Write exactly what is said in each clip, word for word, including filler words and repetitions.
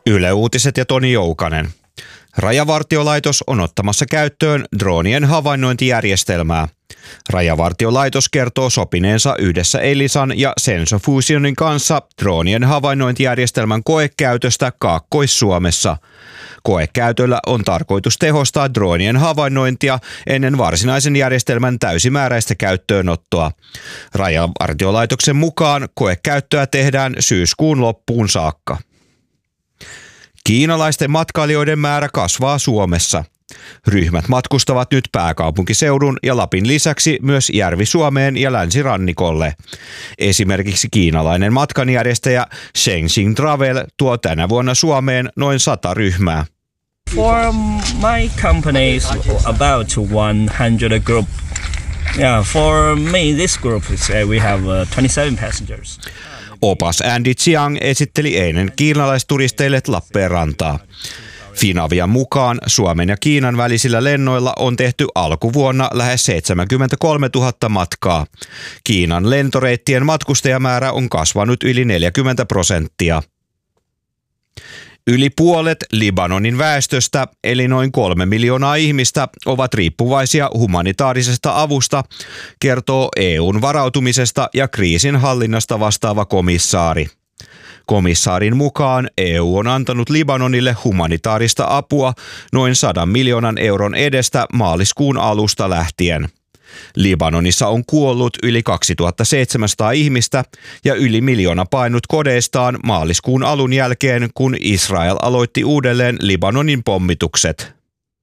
Yle Uutiset ja Toni Joukanen. Rajavartiolaitos on ottamassa käyttöön droonien havainnointijärjestelmää. Rajavartiolaitos kertoo sopineensa yhdessä Elisan ja Senso Fusionin kanssa droonien havainnointijärjestelmän koekäytöstä Kaakkois-Suomessa. Koekäytöllä on tarkoitus tehostaa droonien havainnointia ennen varsinaisen järjestelmän täysimääräistä käyttöönottoa. Rajavartiolaitoksen mukaan koekäyttöä tehdään syyskuun loppuun saakka. Kiinalaisten matkailijoiden määrä kasvaa Suomessa. Ryhmät matkustavat nyt pääkaupunkiseudun ja Lapin lisäksi myös Järvi-Suomeen ja länsirannikolle. Esimerkiksi kiinalainen matkanjärjestäjä Shengxing Travel tuo tänä vuonna Suomeen noin sata ryhmää. For my company is about one hundred group. Yeah, for me this group is uh, we have uh, twenty-seven passengers. Opas Andy Chiang esitteli eilen kiinalaisturisteille Lappeenrantaa. Finavian mukaan Suomen ja Kiinan välisillä lennoilla on tehty alkuvuonna lähes seitsemänkymmentäkolmetuhatta matkaa. Kiinan lentoreittien matkustajamäärä on kasvanut yli neljäkymmentä prosenttia. Yli puolet Libanonin väestöstä, eli noin kolme miljoonaa ihmistä, ovat riippuvaisia humanitaarisesta avusta, kertoo E U:n varautumisesta ja kriisin hallinnasta vastaava komissaari. Komissaarin mukaan E U on antanut Libanonille humanitaarista apua noin sadan miljoonan euron edestä maaliskuun alusta lähtien. Libanonissa on kuollut yli kaksituhattaseitsemänsataa ihmistä ja yli miljoona painut kodeistaan maaliskuun alun jälkeen, kun Israel aloitti uudelleen Libanonin pommitukset.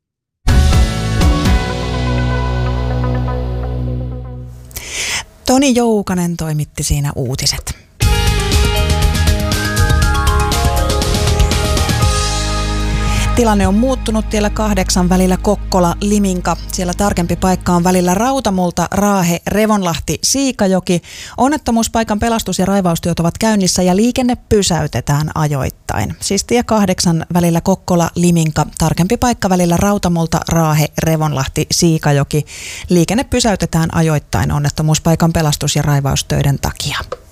Toni Joukanen toimitti siinä uutiset. Tilanne on muuttunut tiellä kahdeksan välillä Kokkola-Liminka. Siellä tarkempi paikka on välillä Rautamulta, Raahe, Revonlahti, Siikajoki. Onnettomuuspaikan pelastus- ja raivaustyöt ovat käynnissä ja liikenne pysäytetään ajoittain. Siis tie kahdeksan välillä Kokkola-Liminka, tarkempi paikka välillä Rautamulta, Raahe, Revonlahti, Siikajoki. Liikenne pysäytetään ajoittain onnettomuuspaikan pelastus- ja raivaustöiden takia.